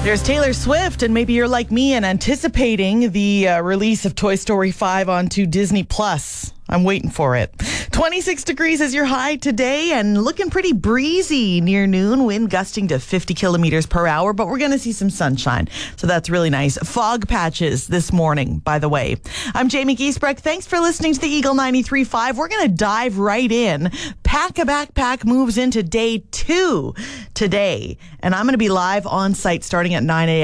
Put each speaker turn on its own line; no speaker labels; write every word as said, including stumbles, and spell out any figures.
There's Taylor Swift, and maybe you're like me and anticipating the uh, release of Toy Story five onto Disney Plus. I'm waiting for it. twenty-six degrees is your high today and looking pretty breezy near noon. Wind gusting to fifty kilometers per hour, but we're going to see some sunshine. So that's really nice. Fog patches this morning, by the way. I'm Jamie Giesbrecht. Thanks for listening to the Eagle ninety-three point five. We're going to dive right in. Pack a Backpack moves into day two today, and I'm going to be live on site starting at nine a.m.